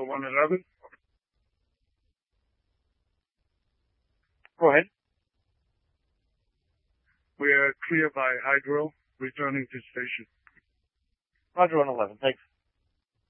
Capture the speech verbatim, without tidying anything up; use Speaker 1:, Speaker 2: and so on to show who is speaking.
Speaker 1: Alpha one eleven.
Speaker 2: Go ahead.
Speaker 1: We are clear by Hydro, returning to station.
Speaker 2: Roger one eleven, thanks.